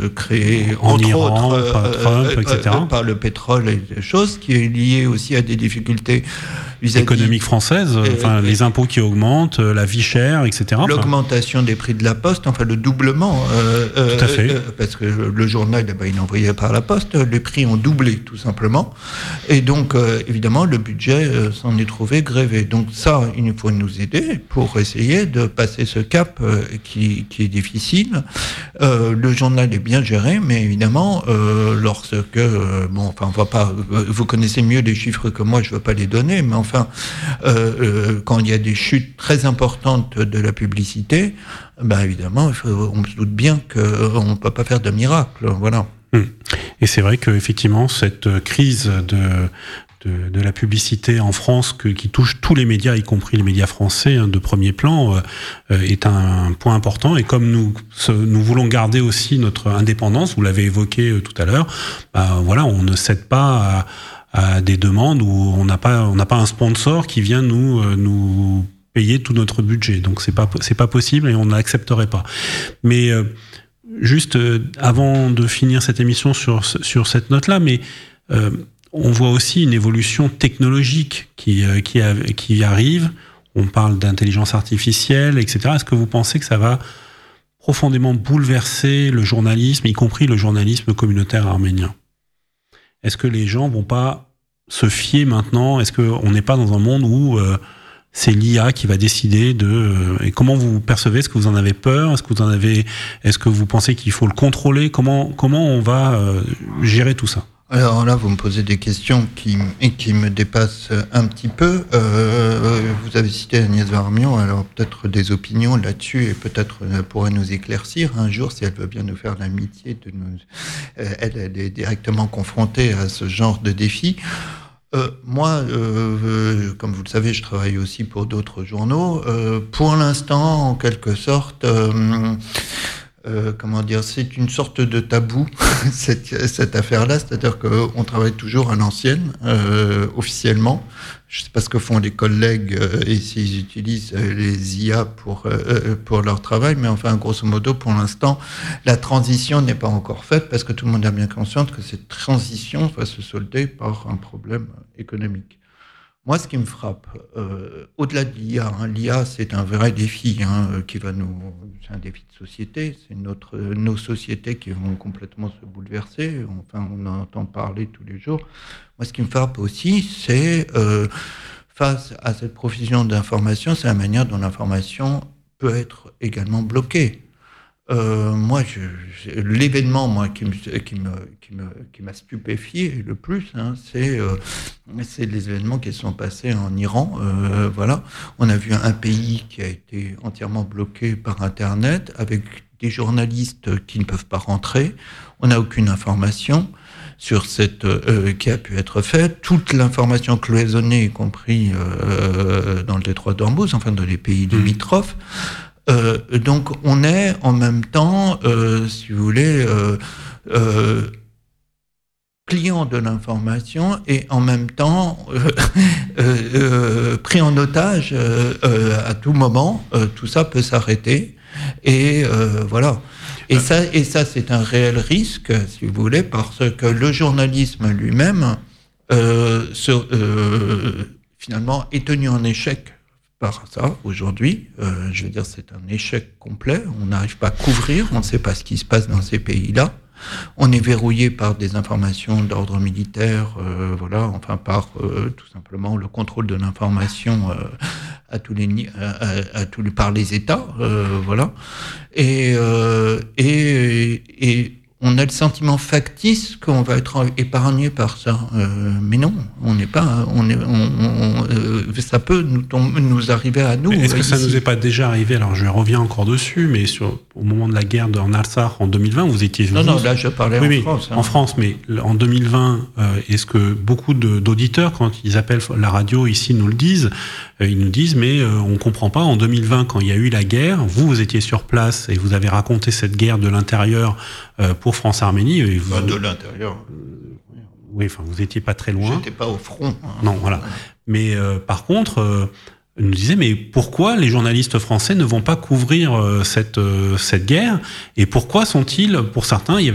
créée en entre Iran, autres par Trump, etc. Par le pétrole et des choses, qui est liée aussi à des difficultés économiques françaises, les impôts qui augmentent, la vie chère, etc. L'augmentation des prix de la poste, le doublement. Tout à fait. Parce que le journal, il envoyait par la poste, les prix ont doublé tout simplement. Et donc, évidemment, le budget s'en est trouvé grévé. Donc ça, il faut nous aider pour essayer de passer ce cap qui est difficile. Le journal est bien géré, mais évidemment, lorsque... on va pas... Vous connaissez mieux les chiffres que moi, je ne veux pas les donner, mais quand il y a des chutes très importantes de la publicité, évidemment, on se doute bien qu'on ne peut pas faire de miracle. Voilà. Et c'est vrai qu'effectivement, cette crise de la publicité en France qui touche tous les médias, y compris les médias français de premier plan, est un point important. Et comme nous voulons garder aussi notre indépendance, vous l'avez évoqué tout à l'heure, on ne cède pas à des demandes où on n'a pas un sponsor qui vient nous payer tout notre budget. Donc c'est pas possible et on n'accepterait pas. Mais juste avant de finir cette émission sur cette note-là, on voit aussi une évolution technologique qui arrive. On parle d'intelligence artificielle, etc. Est-ce que vous pensez que ça va profondément bouleverser le journalisme, y compris le journalisme communautaire arménien ? Est-ce que les gens vont pas se fier maintenant ? Est-ce qu'on n'est pas dans un monde où c'est l'IA qui va décider et comment vous percevez ? Est-ce que vous en avez peur ? Est-ce que vous pensez qu'il faut le contrôler ? Comment on va gérer tout ça ? Alors là, vous me posez des questions qui me dépassent un petit peu. Vous avez cité Agnès Varmion, alors peut-être des opinions là-dessus, et peut-être elle pourrait nous éclaircir un jour si elle veut bien nous faire l'amitié de nous. Elle est directement confrontée à ce genre de défi. Moi, comme vous le savez, je travaille aussi pour d'autres journaux. Pour l'instant, en quelque sorte. C'est une sorte de tabou, cette affaire-là, c'est-à-dire qu'on travaille toujours à l'ancienne, officiellement. Je ne sais pas ce que font les collègues et s'ils utilisent les IA pour leur travail, mais grosso modo, pour l'instant, la transition n'est pas encore faite parce que tout le monde est bien conscient que cette transition va se solder par un problème économique. Moi, ce qui me frappe, au-delà de l'IA, l'IA, c'est un vrai défi c'est un défi de société, c'est nos sociétés qui vont complètement se bouleverser. On en entend parler tous les jours. Moi, ce qui me frappe aussi, c'est face à cette profusion d'informations, c'est la manière dont l'information peut être également bloquée. L'événement qui m'a stupéfié le plus, c'est les événements qui sont passés en Iran. On a vu un pays qui a été entièrement bloqué par Internet, avec des journalistes qui ne peuvent pas rentrer. On n'a aucune information sur qui a pu être faite. Toute l'information cloisonnée, y compris dans le détroit d'Ormuz, dans les pays limitrophes. Donc on est en même temps, si vous voulez, client de l'information et en même temps pris en otage à tout moment. Tout ça peut s'arrêter et voilà. Et ça, c'est un réel risque, si vous voulez, parce que le journalisme lui-même, finalement, est tenu en échec par ça, aujourd'hui. C'est un échec complet. On n'arrive pas à couvrir, on ne sait pas ce qui se passe dans ces pays-là. On est verrouillé par des informations d'ordre militaire, par tout simplement le contrôle de l'information par les États, Et on a le sentiment factice qu'on va être épargné par ça, mais non, on n'est pas. Ça peut nous arriver à nous. Mais est-ce que ça nous est pas déjà arrivé ? Alors je reviens encore dessus, mais au moment de la guerre en Artsakh en 2020, vous étiez. Non, là je parlais en France. En France, mais en 2020, est-ce que beaucoup d'auditeurs, quand ils appellent la radio ici, nous le disent, ils nous disent, mais on comprend pas. En 2020, quand il y a eu la guerre, vous étiez sur place et vous avez raconté cette guerre de l'intérieur pour France-Arménie. De l'intérieur. Oui, vous étiez pas très loin. J'étais pas au front. Non, voilà. Mais par contre, ils nous disaient, mais pourquoi les journalistes français ne vont pas couvrir cette guerre ? Et pourquoi sont-ils, pour certains, il y avait